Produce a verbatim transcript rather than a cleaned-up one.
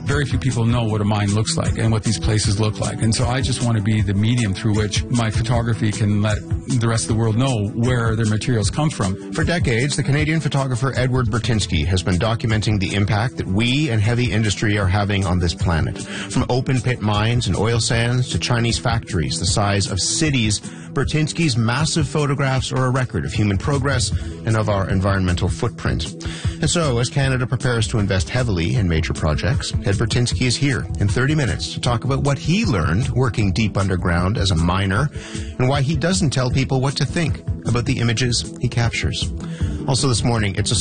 very few people know what a mine looks like and what these places look like. And so I just want to be the medium through which my photography can let the rest of the world know where their materials come from. For decades, the Canadian photographer Edward Bertinsky has been documenting the impact that we and heavy industry are having on this planet. From open-pit mines and oil sands to Chinese factories the size of cities, Bertinsky's massive photographs are a record of human progress and of our environmental footprint. And so, as Canada prepares to invest heavily in major projects, Ed Bertinsky is here in thirty minutes to talk about what he learned working deep underground as a miner and why he doesn't tell people what to think about the images he captures. Also this morning, it's a